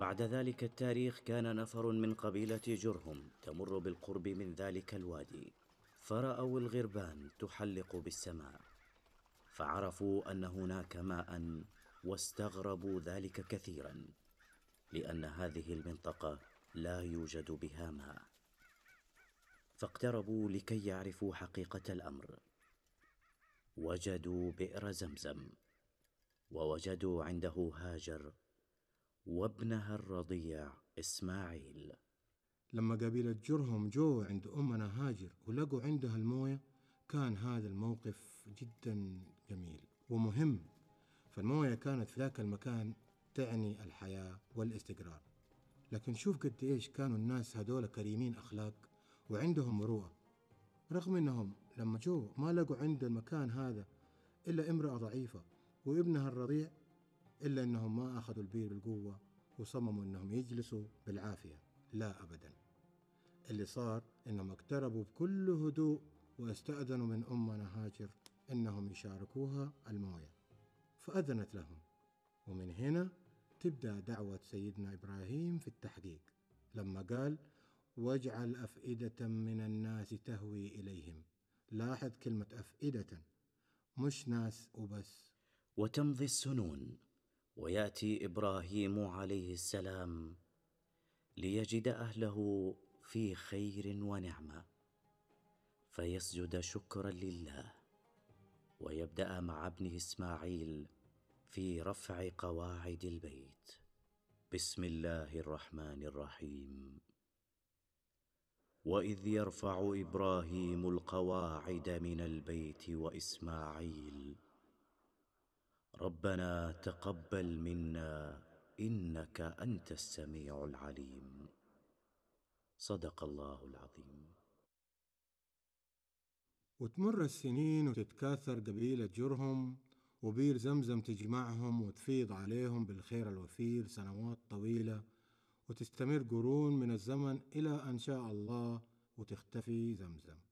بعد ذلك التاريخ كان نفر من قبيلة جرهم تمر بالقرب من ذلك الوادي، فرأوا الغربان تحلق بالسماء، فعرفوا أن هناك ماء، واستغربوا ذلك كثيرا، لأن هذه المنطقة لا يوجد بها ماء. فاقتربوا لكي يعرفوا حقيقة الأمر. وجدوا بئر زمزم، ووجدوا عنده هاجر وابنها الرضيع إسماعيل. لما قبيلة جرهم جو عند أمنا هاجر ولقوا عندها الموية، كان هذا الموقف جدا جميل ومهم. فالموية كانت في ذاك المكان تعني الحياة والاستقرار. لكن شوف قد إيش كانوا الناس هذول كريمين أخلاق وعندهم مروءة، رغم أنهم لما جو ما لقوا عند المكان هذا إلا امرأة ضعيفة وابنها الرضيع، إلا أنهم ما أخذوا البير بالقوة وصمموا أنهم يجلسوا بالعافية. لا أبدا، اللي صار أنهم اقتربوا بكل هدوء واستأذنوا من أمنا هاجر أنهم يشاركوها الموية، فأذنت لهم. ومن هنا تبدأ دعوة سيدنا إبراهيم في التحقيق لما قال: واجعل أفئدة من الناس تهوي إليهم. لاحظ كلمة أفئدة، مش ناس وبس. وتمضي السنون، ويأتي إبراهيم عليه السلام ليجد أهله في خير ونعمة، فيسجد شكرا لله، ويبدأ مع ابنه إسماعيل في رفع قواعد البيت. بسم الله الرحمن الرحيم. وإذ يرفع إبراهيم القواعد من البيت وإسماعيل ربنا تقبل منا إنك أنت السميع العليم. صدق الله العظيم. وتمر السنين وتتكاثر قبيلة جرهم، وبير زمزم تجمعهم وتفيض عليهم بالخير الوفير سنوات طويلة، وتستمر قرون من الزمن إلى أن شاء الله وتختفي زمزم.